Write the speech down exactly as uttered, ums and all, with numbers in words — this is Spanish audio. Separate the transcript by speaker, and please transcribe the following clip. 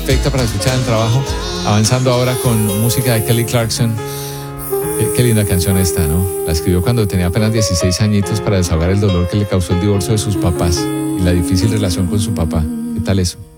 Speaker 1: perfecta para escuchar en el trabajo. Avanzando ahora con música de Kelly Clarkson. Qué, qué linda canción esta, ¿no? La escribió cuando tenía apenas dieciséis añitos para desahogar el dolor que le causó el divorcio de sus papás y la difícil relación con su papá. ¿Qué tal eso?